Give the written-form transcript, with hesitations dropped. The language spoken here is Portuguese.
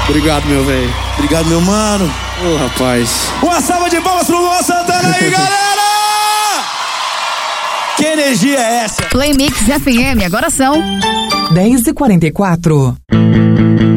Obrigado, meu velho. Obrigado, meu mano. Ô, rapaz. Uma salva de palmas pro Luan Santana aí, galera! Que energia é essa? Play Mix FM, agora são 10h44.